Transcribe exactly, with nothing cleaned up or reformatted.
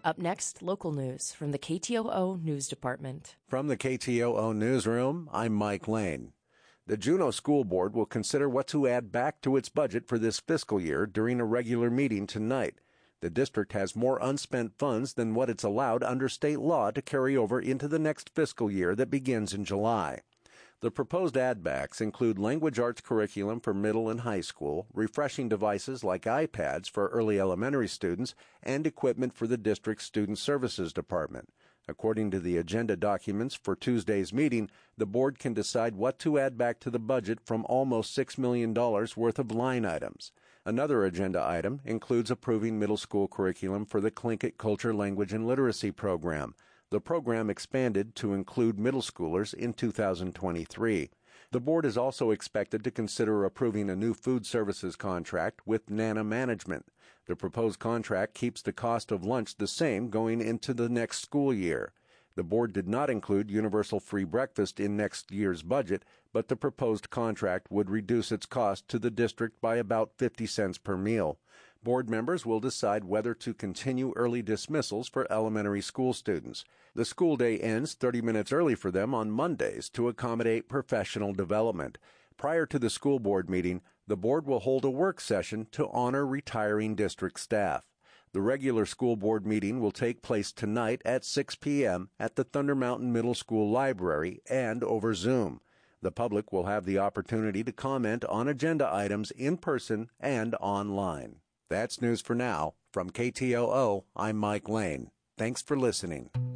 Up next, local news from the K T O O News Department. From the K T O O Newsroom, I'm Mike Lane. The Juneau School Board will consider what to add back to its budget for this fiscal year during a regular meeting tonight. The district has more unspent funds than what it's allowed under state law to carry over into the next fiscal year that begins in July. The proposed add-backs include language arts curriculum for middle and high school, refreshing devices like iPads for early elementary students, and equipment for the district's Student Services Department. According to the agenda documents for Tuesday's meeting, the board can decide what to add back to the budget from almost six million dollars worth of line items. Another agenda item includes approving middle school curriculum for the Tlingit Culture, Language, and Literacy program. The program expanded to include middle schoolers in two thousand twenty-three. The board is also expected to consider approving a new food services contract with Nana Management. The proposed contract keeps the cost of lunch the same going into the next school year. The board did not include universal free breakfast in next year's budget, but the proposed contract would reduce its cost to the district by about fifty cents per meal. Board members will decide whether to continue early dismissals for elementary school students. The school day ends thirty minutes early for them on Mondays to accommodate professional development. Prior to the school board meeting, the board will hold a work session to honor retiring district staff. The regular school board meeting will take place tonight at six p.m. at the Thunder Mountain Middle School Library and over Zoom. The public will have the opportunity to comment on agenda items in person and online. That's news for now. From K T O O, I'm Mike Lane. Thanks for listening.